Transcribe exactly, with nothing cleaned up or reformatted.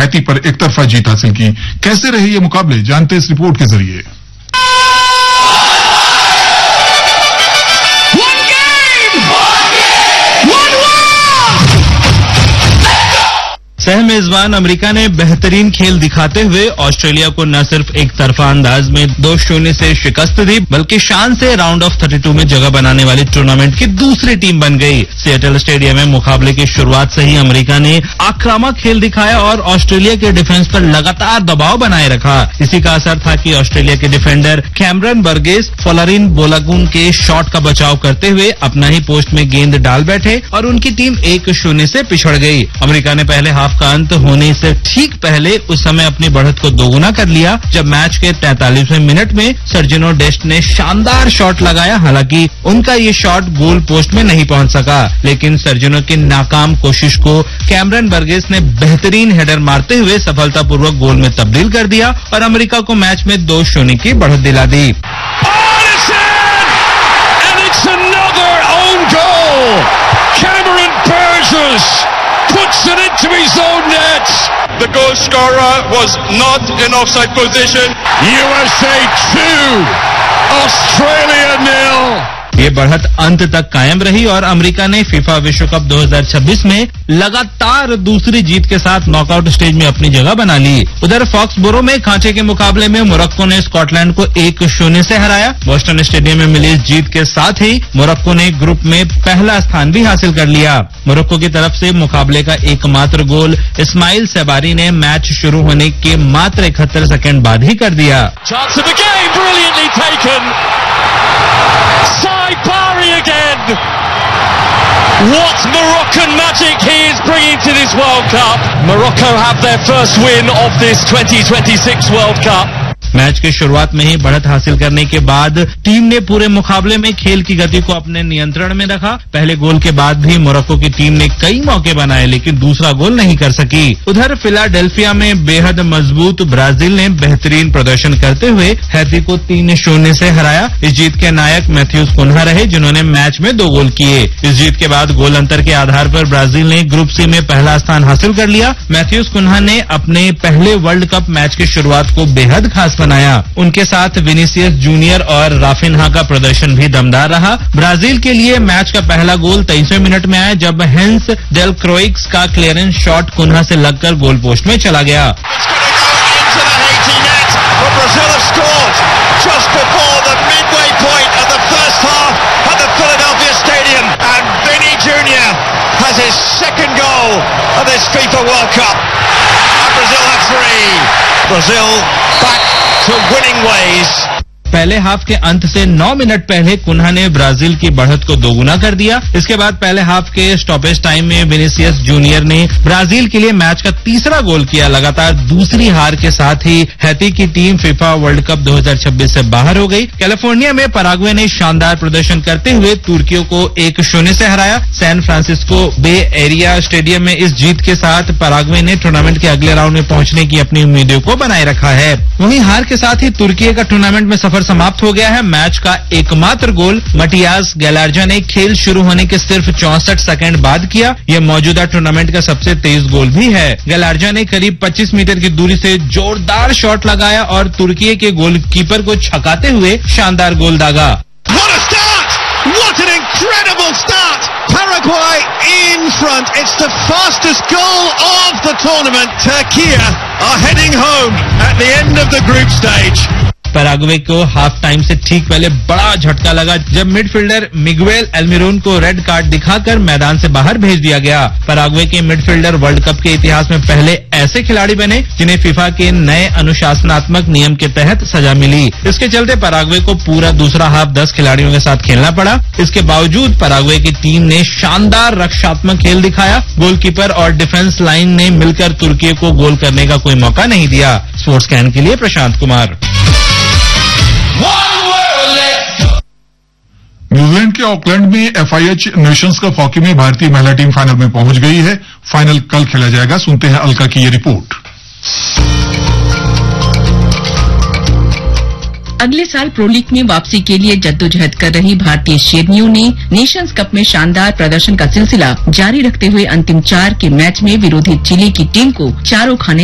Haiti पर एक तरफा जीत हासिल की। कैसे रहे ये मुकाबले, जानते इस रिपोर्ट के जरिए। सह मेजबान अमेरिका ने बेहतरीन खेल दिखाते हुए ऑस्ट्रेलिया को न सिर्फ एक तरफा अंदाज में दो शून्य से शिकस्त दी, बल्कि शान से राउंड ऑफ थर्टी टू में जगह बनाने वाली टूर्नामेंट की दूसरी टीम बन गई। सिएटल स्टेडियम में मुकाबले की शुरुआत से ही अमेरिका ने आक्रामक खेल दिखाया और ऑस्ट्रेलिया के डिफेंस पर लगातार दबाव बनाए रखा। इसी का असर था कि ऑस्ट्रेलिया के डिफेंडर कैमरन बर्गेस फॉलरिन बोलागुन के शॉट का बचाव करते हुए अपना ही पोस्ट में गेंद डाल बैठे और उनकी टीम एक शून्य से पिछड़ गई। अमेरिका ने पहले हाफ का अंत होने से ठीक पहले उस समय अपनी बढ़त को दोगुना कर लिया, जब मैच के तैंतालीसवें मिनट में सर्जिनो डेस्ट ने शानदार शॉट लगाया। हालांकि उनका ये शॉट गोल पोस्ट में नहीं पहुंच सका, लेकिन सर्जिनो की नाकाम कोशिश को कैमरन बर्गेस ने बेहतरीन हेडर मारते हुए सफलतापूर्वक गोल में तब्दील कर दिया और अमेरिका को मैच में दो शून्य की बढ़त दिला दी। Puts it into his own net. The goal scorer was not in offside position. U S A two, Australia nil. ये बढ़त अंत तक कायम रही और अमेरिका ने फीफा विश्व कप दो हज़ार छब्बीस में लगातार दूसरी जीत के साथ नॉकआउट स्टेज में अपनी जगह बना ली। उधर फॉक्सबोरो में खांचे के मुकाबले में मोरक्को ने स्कॉटलैंड को एक शून्य से हराया। बोस्टन स्टेडियम में मिली इस जीत के साथ ही मोरक्को ने ग्रुप में पहला स्थान भी हासिल कर लिया। मोरक्को की तरफ से मुकाबले का एकमात्र गोल इस्माइल सेबारी ने मैच शुरू होने के मात्र इकहत्तर सेकेंड बाद ही कर दिया। Saibari again. What Moroccan magic he is bringing to this World Cup. Morocco have their first win of this twenty twenty-six World Cup. Match की शुरुआत में ही बढ़त हासिल करने के बाद टीम ने पूरे मुकाबले में खेल की गति को अपने नियंत्रण में रखा। पहले गोल के बाद भी मोरक्को की टीम ने कई मौके बनाए, लेकिन दूसरा गोल नहीं कर सकी। उधर फिलाडेल्फिया में बेहद मजबूत ब्राजील ने बेहतरीन प्रदर्शन करते हुए हैती को तीन शून्य से हराया। इस जीत के नायक मैथ्यूज कुन्हा रहे, जिन्होंने मैच में दो गोल किए। इस जीत के बाद गोल अंतर के आधार पर ब्राजील ने ग्रुप सी में पहला स्थान हासिल कर लिया। मैथ्यूज कुन्हा ने अपने पहले वर्ल्ड कप मैच की शुरुआत को बेहद खास बनाया। उनके साथ विनीसियस जूनियर और राफिन्हा का प्रदर्शन भी दमदार रहा। ब्राजील के लिए मैच का पहला गोल तेईसवें मिनट में आया, जब हेंस डेल क्रोइक्स का क्लियरेंस शॉट कुन्हा से लगकर गोल पोस्ट में चला गया। Brazil back to winning ways. पहले हाफ के अंत से नौ मिनट पहले कुन्हा ने ब्राजील की बढ़त को दोगुना कर दिया। इसके बाद पहले हाफ के स्टॉपेज टाइम में विनीसियस जूनियर ने ब्राजील के लिए मैच का तीसरा गोल किया। लगातार दूसरी हार के साथ ही हैती की टीम फीफा वर्ल्ड कप दो हज़ार छब्बीस से बाहर हो गई। कैलिफोर्निया में पराग्वे ने शानदार प्रदर्शन करते हुए तुर्कियों को एक शून्य से हराया। सैन फ्रांसिस्को बे एरिया स्टेडियम में इस जीत के साथ पराग्वे ने टूर्नामेंट के अगले राउंड में पहुंचने की अपनी उम्मीदों को बनाए रखा है। वहीं हार के साथ ही तुर्की का टूर्नामेंट में सफर समाप्त हो गया है। मैच का एकमात्र गोल मटियास गैलार्जा ने खेल शुरू होने के सिर्फ चौसठ सेकंड बाद किया। यह मौजूदा टूर्नामेंट का सबसे तेज गोल भी है। गैलार्जा ने करीब पच्चीस मीटर की दूरी से जोरदार शॉट लगाया और तुर्की के गोलकीपर को छकाते हुए शानदार गोल दागा। What a start! What an incredible start! Paraguay in front. It's the fastest goal of the tournament. Turkey are heading home at the end of the group stage. Paraguay को half time से ठीक पहले बड़ा झटका लगा, जब midfielder Miguel एल्मिरोन को red card दिखाकर मैदान से बाहर भेज दिया गया। पैराग्वे के मिडफील्डर वर्ल्ड कप के इतिहास में पहले ऐसे खिलाड़ी बने जिन्हें फीफा के नए अनुशासनात्मक नियम के तहत सजा मिली। इसके चलते पैराग्वे को पूरा दूसरा हाफ दस खिलाड़ियों के साथ खेलना पड़ा। इसके बावजूद पैराग्वे की टीम ने शानदार रक्षात्मक खेल दिखाया। गोलकीपर और डिफेंस लाइन ने मिलकर तुर्की को गोल करने का कोई मौका नहीं दिया। स्पोर्ट्स कैन के लिए प्रशांत कुमार। न्यूजीलैंड के ऑकलैंड में एफआईएच नेशंस कप हॉकी में भारतीय महिला टीम फाइनल में पहुंच गई है। फाइनल कल खेला जाएगा। सुनते हैं अलका की ये रिपोर्ट। अगले साल प्रो लीग में वापसी के लिए जद्दोजहद कर रही भारतीय शेरनियों ने नेशंस कप में शानदार प्रदर्शन का सिलसिला जारी रखते हुए अंतिम चार के मैच में विरोधी चिली की टीम को चारों खाने